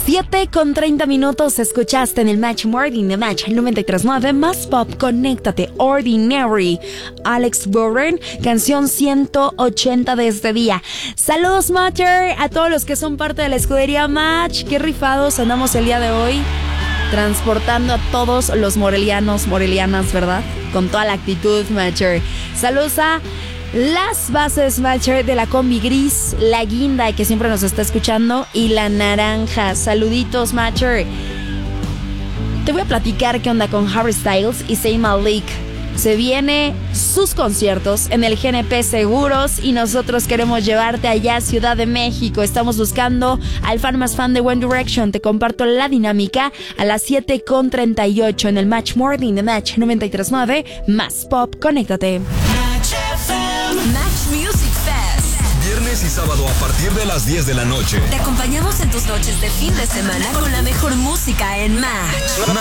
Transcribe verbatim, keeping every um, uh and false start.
siete con treinta minutos escuchaste en el Match Morning de Match noventa y tres punto nueve Más Pop, conéctate, Ordinary, Alex Warren, canción ciento ochenta de este día. Saludos Matcher a todos los que son parte de la escudería Match. Qué rifados andamos el día de hoy, transportando a todos los morelianos, morelianas, ¿verdad? Con toda la actitud Matcher. Saludos a las bases Matcher de la combi gris, la guinda que siempre nos está escuchando y la naranja. Saluditos Matcher. Te voy a platicar qué onda con Harry Styles y Zayn Malik. Se viene sus conciertos en el G N P Seguros y nosotros queremos llevarte allá a Ciudad de México. Estamos buscando al fan más fan de One Direction. Te comparto la dinámica a las siete con treinta y ocho en el Match Morning de Match noventa y tres punto nueve Más Pop, conéctate. Match Music Fest. Viernes y sábado a partir de las diez de la noche. Te acompañamos en tus noches de fin de semana con la mejor música en Match.